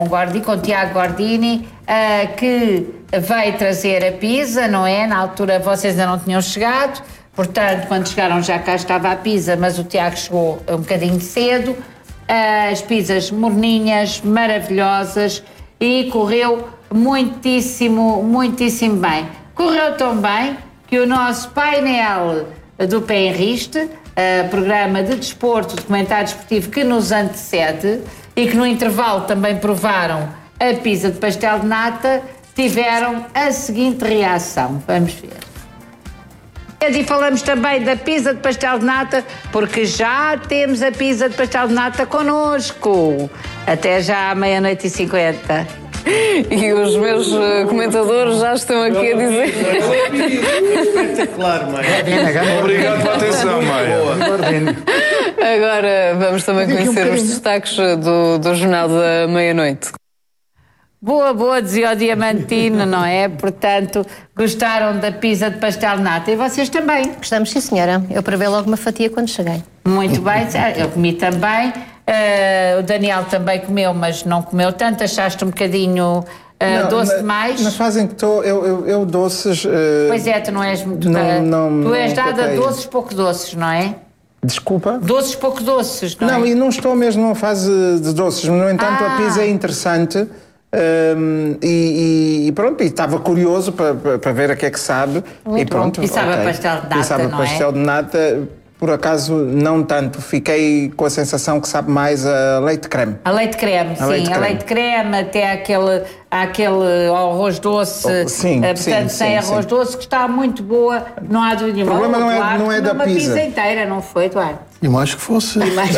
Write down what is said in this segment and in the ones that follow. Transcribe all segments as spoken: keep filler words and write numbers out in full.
Gordi, com Tiago Gordini, uh, que veio trazer a pizza, não é? Na altura vocês ainda não tinham chegado, portanto, quando chegaram já cá estava a pizza, mas o Tiago chegou um bocadinho cedo. Uh, as pizzas morninhas, maravilhosas, e correu muitíssimo, muitíssimo bem. Correu tão bem que o nosso painel do Penriste, uh, programa de desporto, documentário desportivo que nos antecede, e que no intervalo também provaram a pizza de pastel de nata, tiveram a seguinte reação. Vamos ver. E falamos também da pizza de pastel de nata, porque já temos a pizza de pastel de nata connosco. Até já à meia-noite e cinquenta. E os meus uh, comentadores já estão aqui a dizer. Espetacular, Maia. Obrigado pela atenção, Maia. Agora vamos também conhecer os destaques do, do Jornal da Meia-Noite. Boa, boa, dizia o Diamantino, não é? Portanto, gostaram da pizza de pastel de nata, e vocês também? Gostamos, sim, senhora. Eu provei logo uma fatia quando cheguei. Muito bem, eu comi também. Uh, o Daniel também comeu, mas não comeu tanto. Achaste um bocadinho uh, não, doce na, demais? Na fase em que estou, eu, eu, eu doces... Uh, pois é, tu não és muito... Não, não, tu és não dada a toquei. doces pouco doces, não é? Desculpa? Doces pouco doces, não, não é? Não, e não estou mesmo numa fase de doces. No entanto, ah. a pizza é interessante. Um, e, e pronto, e estava curioso para, para, para ver a que é que sabe. Muito e pronto, bom. E sabe okay. a pastel de nata, e sabe não a pastel é? de nata, por acaso, não tanto. Fiquei com a sensação que sabe mais a leite creme. A leite creme, a sim. Leite a leite creme, até aquele, aquele arroz doce. Oh, sim, portanto, sim, sem sim, arroz sim. doce, que está muito boa. Não há dúvida nenhuma. O problema não é, Duarte, não é da uma pizza. pizza inteira, não foi, Duarte? E mais que fosse. E mais...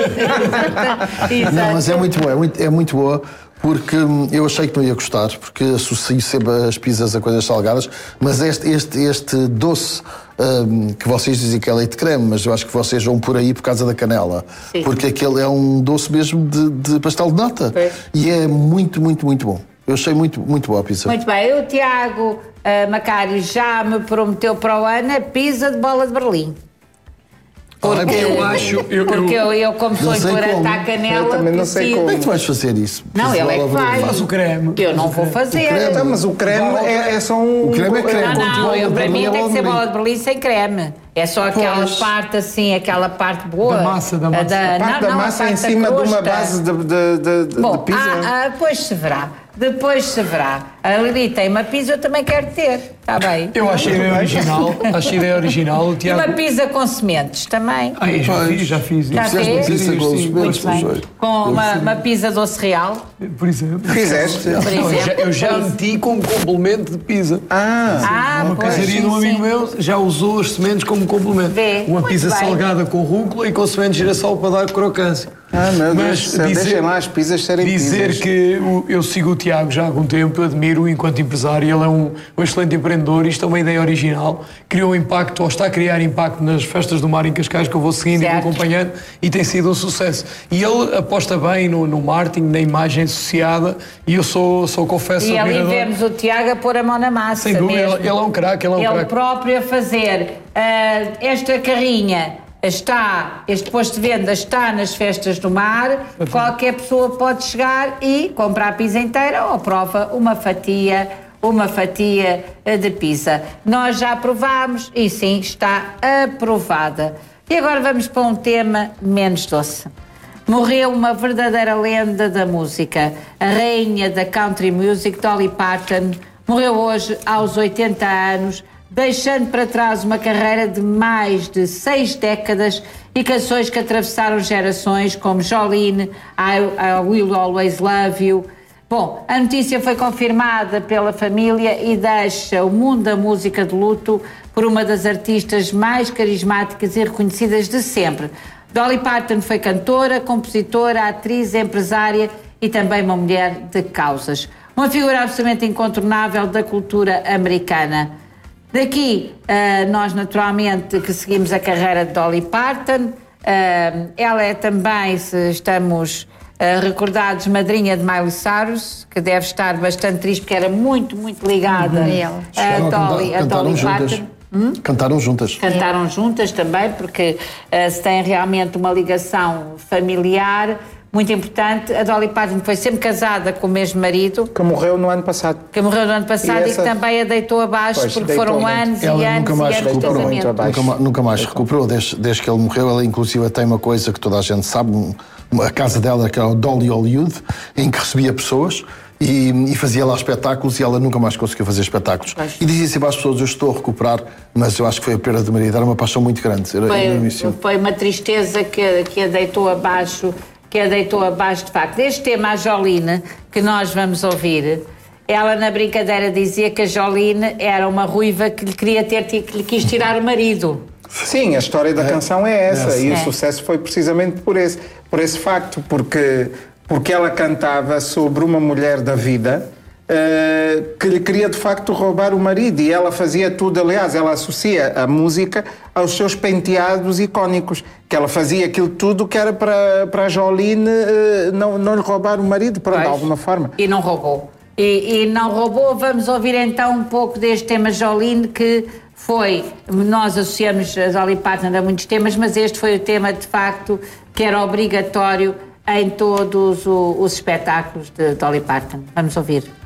Não, mas é muito boa, é muito, é muito boa. Porque eu achei que não ia gostar, porque associo sempre as pizzas a coisas salgadas, mas este, este, este doce um, que vocês dizem que é leite creme, mas eu acho que vocês vão por aí por causa da canela. Sim. Porque aquele é um doce mesmo de, de pastel de nata. É. E é muito, muito, muito bom. Eu achei muito, muito boa a pizza. Muito bem. O Tiago uh, Macário já me prometeu para o ano a pizza de bola de Berlim. Porque eu acho. Eu, porque eu, eu como sou intolerante à canela. Eu também não sei como. Como é que tu vais fazer isso? Não, ele é que vai. Faz o creme. Eu não vou fazer. Creme, então, mas o creme é, é só um. O creme é creme. Não, não, eu, para mim tem que ser bola de Berlim sem creme. É só aquela pois. parte assim, aquela parte boa. Da massa, da massa. Da, a parte não, da não, massa parte em cima da de uma base de, de, de, Bom, de pizza. Ah, ah, depois se verá. Depois se verá. Ali tem uma pizza, eu também quero ter. Está bem? Eu achei a ideia original. Achei a ideia original. O E Tiago... uma pizza com sementes também. Ah, eu já fiz, já fiz. Já Fizeste fez? uma pizza com os Muito bem. sementes. Com uma, uma pizza doce real. Por exemplo. Fizeste? Por Não, eu, já, exemplo. eu já meti como complemento de pizza. Ah, Ah, Uma pois, pizzaria sim, de um amigo sim. meu já usou as sementes como complemento. Vê, Uma muito pizza bem. salgada com rúcula e com sementes de girassol para dar crocância. ah meu Deus, Mas do céu, dizer- deixem lá as pizzas serem Dizer pizzas. que o- eu sigo o Tiago já há algum tempo, admiro-o enquanto empresário, ele é um, um excelente empreendedor, isto é uma ideia original, criou impacto, ou está a criar impacto nas festas do mar em Cascais, que eu vou seguindo Certo. e vou acompanhando, e tem sido um sucesso. E ele aposta bem no, no marketing, na imagem associada, e eu sou, sou confesso, E ali admirador. vemos o Tiago a pôr a mão na massa. Sem dúvida, mesmo. ele, ele é um craque, ele é um Ele craque. próprio a fazer ah, esta carrinha. Está, este posto de venda está nas festas do mar, qualquer pessoa pode chegar e comprar a pizza inteira ou prova uma fatia, uma fatia de pizza. Nós já provámos e sim, está aprovada. E agora vamos para um tema menos doce. Morreu uma verdadeira lenda da música, a rainha da country music, Dolly Parton, morreu hoje aos oitenta anos, deixando para trás uma carreira de mais de seis décadas e canções que atravessaram gerações como Jolene, I, I Will Always Love You. Bom, a notícia foi confirmada pela família e deixa o mundo da música de luto por uma das artistas mais carismáticas e reconhecidas de sempre. Dolly Parton foi cantora, compositora, atriz, empresária e também uma mulher de causas. Uma figura absolutamente incontornável da cultura americana. Daqui, uh, nós naturalmente que seguimos a carreira de Dolly Parton, uh, ela é também, se estamos uh, recordados, madrinha de Miley Cyrus, que deve estar bastante triste porque era muito, muito ligada Uhum. a Dolly, a Cantaram Dolly juntas. Parton. Hum? Cantaram juntas. Cantaram juntas também, porque uh, se tem realmente uma ligação familiar, muito importante. A Dolly Parton foi sempre casada com o mesmo marido, Que morreu no ano passado. que morreu no ano passado E e, essa- que também a deitou abaixo, Pois, porque deitou foram muito. anos e Ela anos nunca e mais anos de recuperou. casamento. abaixo. Nunca, ma- nunca mais recuperou desde, desde que ele morreu. Ela, inclusive, tem uma coisa que toda a gente sabe: um- a casa dela, que era o Dolly Hollywood, em que recebia pessoas e, e fazia lá espetáculos, e ela nunca mais conseguiu fazer espetáculos. Pois. E dizia sempre às pessoas: eu estou a recuperar, mas eu acho que foi a perda do marido. Era uma paixão muito grande. Era Foi, enormíssimo. foi uma tristeza que, que a deitou abaixo, que a deitou abaixo de facto. Este tema, a Jolene, que nós vamos ouvir, ela na brincadeira dizia que a Jolene era uma ruiva que lhe queria ter, que lhe quis tirar o marido. Sim, a história da canção é essa, e É. o sucesso foi precisamente por esse, por esse facto, porque, porque ela cantava sobre uma mulher da vida eh, que lhe queria de facto roubar o marido, e ela fazia tudo, aliás, ela associa a música aos seus penteados icónicos, que ela fazia aquilo tudo que era para, para a Jolene eh, não, não lhe roubar o marido, pronto, de Pois. alguma forma. E não roubou. E, e não roubou. Vamos ouvir então um pouco deste tema Jolene, que foi, nós associamos a Dolly Parton a muitos temas, mas este foi o tema de facto que era obrigatório em todos o- os espetáculos de Dolly Parton. Vamos ouvir.